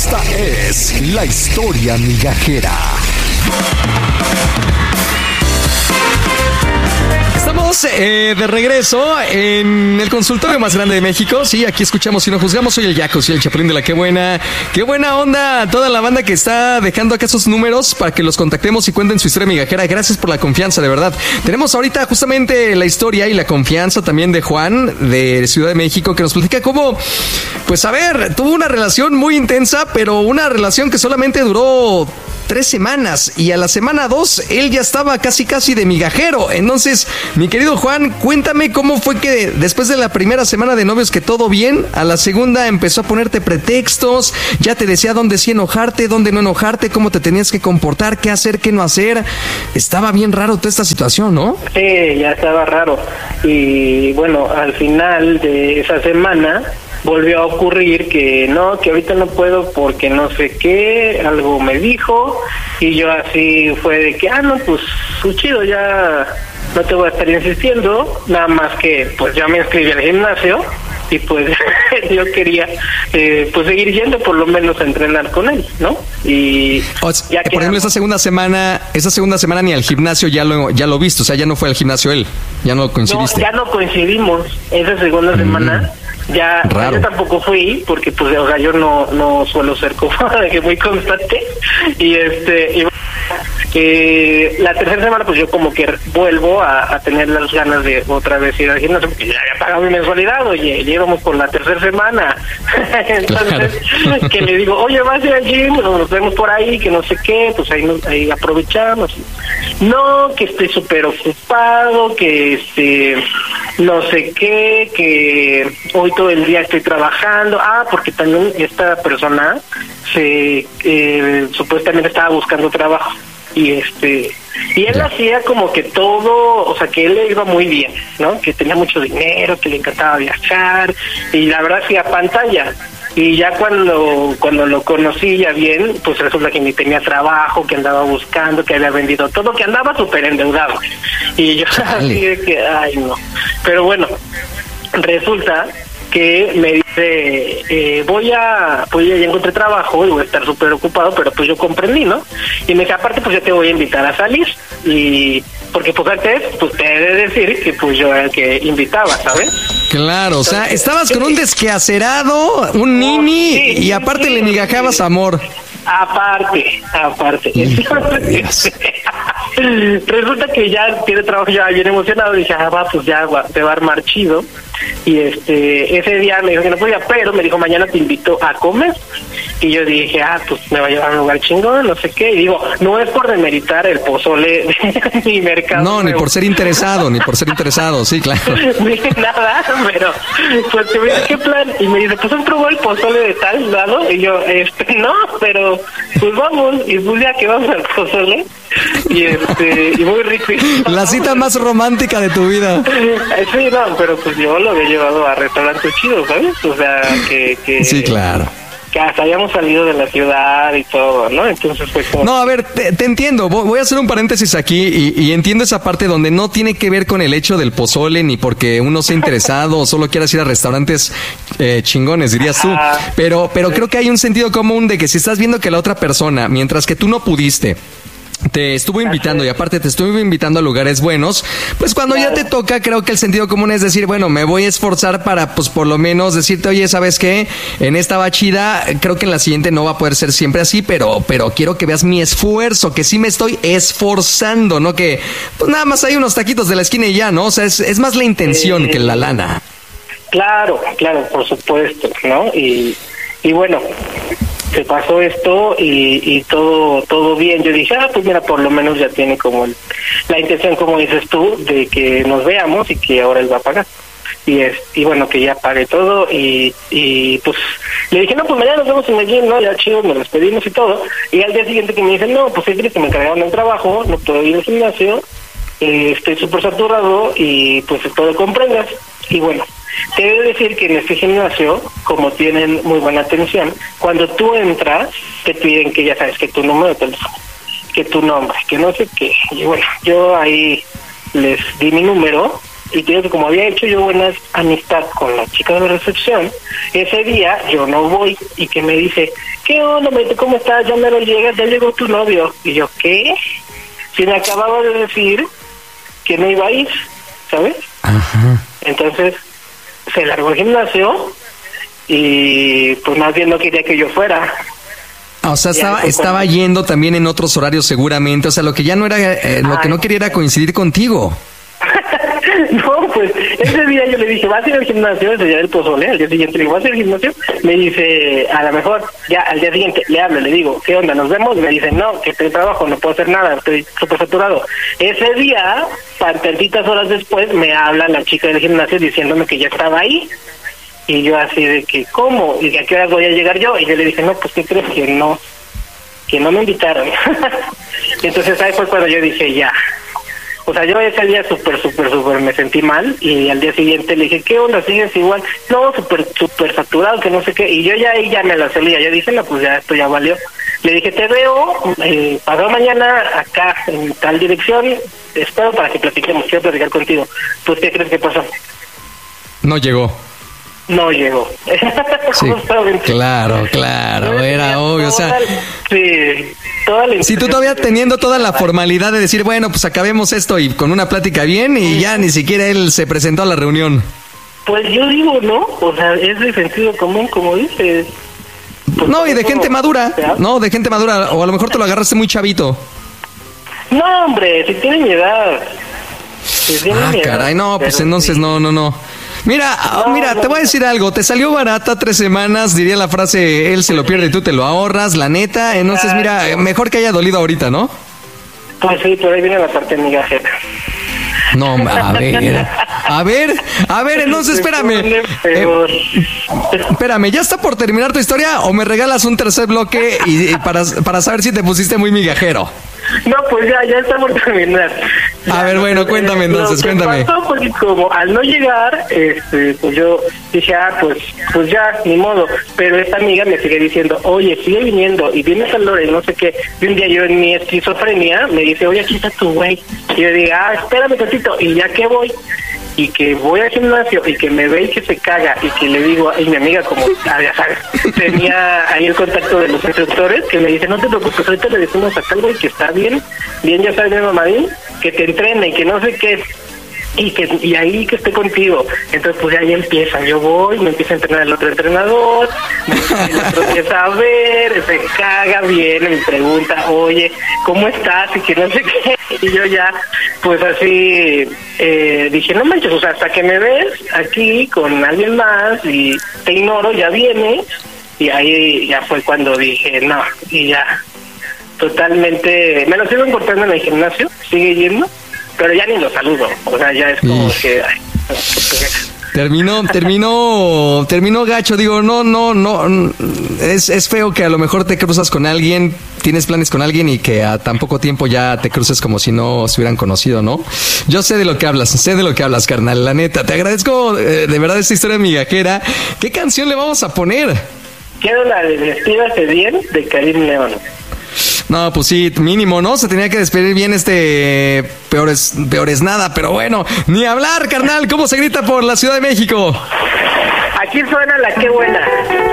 Esta es la historia migajera. Estamos de regreso en el consultorio más grande de México. Sí, aquí escuchamos y no juzgamos. Soy el Yaco, soy el Chapulín de la Qué buena onda toda la banda que está dejando acá esos números para que los contactemos y cuenten su historia migajera. Gracias por la confianza, de verdad. Tenemos ahorita justamente la historia y la confianza también de Juan de Ciudad de México, que nos platica cómo, pues a ver, tuvo una relación muy intensa, pero una relación que solamente duró 3 semanas, y a la semana 2 él ya estaba casi de migajero. Entonces, mi querido Juan, cuéntame cómo fue que después de la primera semana de novios que todo bien, a la segunda empezó a ponerte pretextos, ya te decía dónde sí enojarte, dónde no enojarte, cómo te tenías que comportar, qué hacer, qué no hacer. Estaba bien raro toda esta situación, ¿no? Sí, ya estaba raro. Y bueno, al final de esa semana volvió a ocurrir que no, que ahorita no puedo porque no sé qué, algo me dijo, y yo así fue de que, no, pues chido, ya no te voy a estar insistiendo, nada más que pues ya me inscribí al gimnasio y pues yo quería pues seguir yendo, por lo menos a entrenar con él, ¿no? Y ya por ejemplo, esa segunda semana ni al gimnasio ya lo viste, o sea, ya no fue al gimnasio él, ya no coincidiste. No, ya no coincidimos esa segunda semana. Ya yo tampoco fui porque pues o sea, yo no suelo ser como que muy constante, y la tercera semana pues yo como que vuelvo a tener las ganas de otra vez ir al gimnasio porque ya había pagado mi mensualidad. Oye, ya íbamos por la tercera semana. Entonces que le digo, oye, vas a ir al gym, nos vemos por ahí, que no sé qué, pues ahí aprovechamos. No, que estoy súper ocupado, que no sé qué, que hoy todo el día estoy trabajando. Porque también esta persona supuestamente estaba buscando trabajo, y él hacía como que todo, o sea, que él le iba muy bien, ¿no? Que tenía mucho dinero, que le encantaba viajar, y la verdad hacía pantalla. Y ya cuando lo conocí ya bien, pues resulta que ni tenía trabajo, que andaba buscando, que había vendido todo, que andaba súper endeudado. Y yo así de que, no. Pero bueno, resulta que me dice, ya encontré trabajo y voy a estar súper ocupado, pero pues yo comprendí, ¿no? Y me dice, aparte pues yo te voy a invitar a salir, y porque pues antes, pues te he de decir que pues yo era el que invitaba, ¿sabes? Claro, o sea, estabas con un desquacerado, un nini, y aparte le migajabas amor. Aparte. Entonces, resulta que ya tiene trabajo, ya bien emocionado, dije, pues ya te va a armar chido. Y ese día me dijo que no podía, pero me dijo, mañana te invito a comer. Y yo dije, pues me va a llevar a un lugar chingón, no sé qué. Y digo, no es por demeritar el pozole de mi mercado. No, ni por ser interesado, sí, claro. Nada, pero pues te voy a decir qué plan. Y me dice, pues ¿has probado el pozole de tal lado? Y yo, no, pero pues vamos. Y pues ya que vamos al pozole. Y muy rico. La cita más romántica de tu vida. Sí, no, pero pues yo lo había llevado a restaurantes chidos, ¿sabes? O sea, que sí, claro, que hasta habíamos salido de la ciudad y todo, ¿no? Entonces fue como... No, a ver, te entiendo. Voy a hacer un paréntesis aquí y entiendo esa parte donde no tiene que ver con el hecho del pozole ni porque uno sea interesado o solo quieras ir a restaurantes chingones, dirías tú. Pero creo que hay un sentido común de que si estás viendo que la otra persona, mientras que tú no pudiste, te estuvo invitando y aparte te estuvo invitando a lugares buenos, pues cuando ya te toca, creo que el sentido común es decir, bueno, me voy a esforzar para, pues por lo menos decirte, oye, ¿sabes qué? En esta va chida, creo que en la siguiente no va a poder ser siempre así, pero quiero que veas mi esfuerzo, que sí me estoy esforzando, ¿no? Que pues nada más hay unos taquitos de la esquina y ya, ¿no? O sea, es más la intención que la lana. Claro, por supuesto, ¿no? Y bueno, se pasó esto y todo bien. Yo dije, pues mira, por lo menos ya tiene como la intención, como dices tú, de que nos veamos y que ahora él va a pagar. Y bueno, que ya pague todo y pues le dije, no, pues mañana nos vemos en el gym, ¿no? Ya chido, nos despedimos y todo. Y al día siguiente que me dicen, no, pues es que me encargaron el trabajo, no puedo ir al gimnasio, estoy súper saturado y pues espero comprendas. Y bueno, te debo decir que en este gimnasio, como tienen muy buena atención, cuando tú entras, te piden que ya sabes que tu número de teléfono, que tu nombre, que no sé qué. Y bueno, yo ahí les di mi número y te digo que como había hecho yo buena amistad con la chica de la recepción, ese día yo no voy, y que me dice, ¿qué onda, Maite? ¿Cómo estás? Ya me lo llegas, ya llegó tu novio. Y yo, ¿qué? Si me acababa de decir que no iba a ir, ¿sabes? Ajá. Entonces se largó al gimnasio y pues más bien no quería que yo fuera. O sea, estaba yendo también en otros horarios seguramente. O sea, lo que ya no era, lo que no quería era coincidir contigo. No, pues ese día yo le dije, ¿vas a ir al gimnasio? Ese día del pozole, al día siguiente le digo, ¿vas a ir al gimnasio? Me dice, a lo mejor, ya al día siguiente le hablo, le digo, ¿qué onda? ¿Nos vemos? Me dice, no, que estoy en trabajo, no puedo hacer nada, estoy súper saturado. Ese día, tantitas horas después, me habla la chica del gimnasio diciéndome que ya estaba ahí. Y yo así de que, ¿cómo? ¿Y a qué hora voy a llegar yo? Y yo le dije, no, pues, ¿qué crees? Que no me invitaron. Entonces ahí fue cuando yo dije, ya. O sea, yo ese día súper me sentí mal, y al día siguiente le dije, ¿qué onda? ¿Sigues igual? No, súper saturado, que no sé qué. Y yo ya ahí ya me la salía, yo dije, no, pues ya esto ya valió. Le dije, te veo, pasado mañana acá, en tal dirección, espero para que platiquemos, quiero platicar contigo. Pues, ¿qué crees que pasó? No llegó. No llegó. Sí, claro, era obvio, o sea... Sí, toda la si tú todavía teniendo toda la formalidad de decir, bueno, pues acabemos esto y con una plática bien, y ya ni siquiera él se presentó a la reunión. Pues yo digo, ¿no? O sea, es de sentido común, como dices. Pues no, y de gente madura, ¿no? De gente madura, o a lo mejor te lo agarraste muy chavito. No, hombre, si tiene mi edad. Caray, no, pues entonces sí. No. Mira, te voy a decir algo, te salió barata 3 semanas, diría la frase, él se lo pierde y tú te lo ahorras, la neta, entonces mira, mejor que haya dolido ahorita, ¿no? Pues sí, pero ahí viene la parte migajera. No, a ver, entonces espérame. Espérame, ¿ya está por terminar tu historia o me regalas un tercer bloque y para saber si te pusiste muy migajero? No, pues ya está por terminar. A ver, bueno, cuéntame entonces, cuéntame. Pasó porque como al no llegar, pues yo dije, pues ya, ni modo. Pero esta amiga me sigue diciendo, oye, sigue viniendo, y viene a Lore, no sé qué. Y un día yo en mi esquizofrenia me dice, oye, aquí está tu güey. Y yo digo, espérame tantito, y ya que voy, y que voy al gimnasio, y que me ve y que se caga, y que le digo, y mi amiga como, ya sabes, tenía ahí el contacto de los instructores, que me dice, no te preocupes, ahorita le decimos a tal güey que está bien, ya sabes, mi mamadín, que te entrene, y que no sé qué, y ahí que esté contigo. Entonces pues ahí empieza, yo voy, me empieza a entrenar el otro entrenador, el otro empieza a ver, se caga, viene, me pregunta, oye, ¿cómo estás? Y que no sé qué, y yo ya, pues así, dije, no manches, o sea, hasta que me ves aquí con alguien más y te ignoro, ya viene, y ahí ya fue cuando dije, no, y ya, totalmente, me lo sigo encontrando en el gimnasio, sigue yendo, pero ya ni lo saludo, o sea, ya es como que... Terminó gacho, digo, no, es feo que a lo mejor te cruzas con alguien, tienes planes con alguien y que a tan poco tiempo ya te cruces como si no se hubieran conocido, ¿no? Yo sé de lo que hablas, carnal, la neta, te agradezco de verdad esta historia migajera. ¿Qué canción le vamos a poner? Quiero la de Despídase Bien, de Karim León. No, pues sí, mínimo, ¿no? Se tenía que despedir bien peor es nada, pero bueno, ni hablar, carnal, ¿cómo se grita por la Ciudad de México? Aquí suena la Qué Buena.